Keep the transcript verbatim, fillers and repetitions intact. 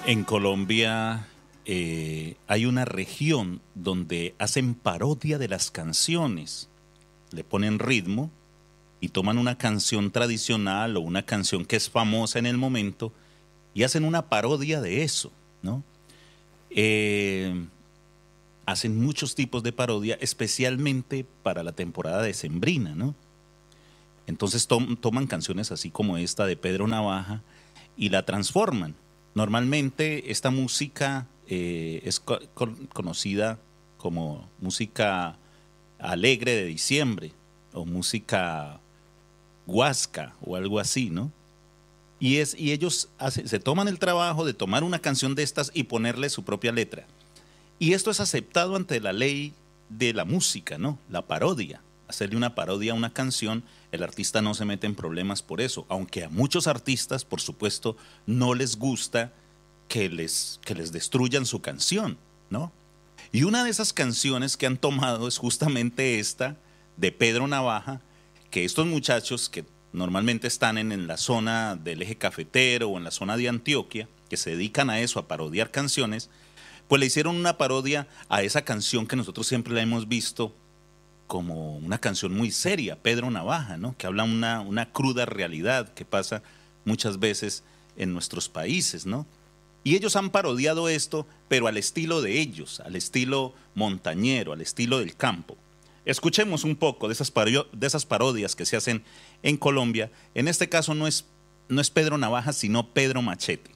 En Colombia eh, hay una región donde hacen parodia de las canciones, le ponen ritmo y toman una canción tradicional o una canción que es famosa en el momento y hacen una parodia de eso, ¿no? Eh, hacen muchos tipos de parodia, especialmente para la temporada decembrina, ¿no? Entonces tom- toman canciones así como esta de Pedro Navaja y la transforman. Normalmente esta música eh, es co- con- conocida como música alegre de diciembre o música huasca o algo así, ¿no? Y, es, y ellos hace- se toman el trabajo de tomar una canción de estas y ponerle su propia letra. Y esto es aceptado ante la ley de la música, ¿no? La parodia. Hacerle una parodia a una canción, el artista no se mete en problemas por eso, aunque a muchos artistas, por supuesto, no les gusta que les, que les destruyan su canción, ¿no? Y una de esas canciones que han tomado es justamente esta de Pedro Navaja, que estos muchachos que normalmente están en, en la zona del eje cafetero o en la zona de Antioquia, que se dedican a eso, a parodiar canciones, pues le hicieron una parodia a esa canción que nosotros siempre la hemos visto como una canción muy seria, Pedro Navaja, ¿no? Que habla una, una cruda realidad que pasa muchas veces en nuestros países, ¿no? Y ellos han parodiado esto, pero al estilo de ellos, al estilo montañero, al estilo del campo. Escuchemos un poco de esas, pario- de esas parodias que se hacen en Colombia. En este caso no es, no es Pedro Navaja, sino Pedro Machete.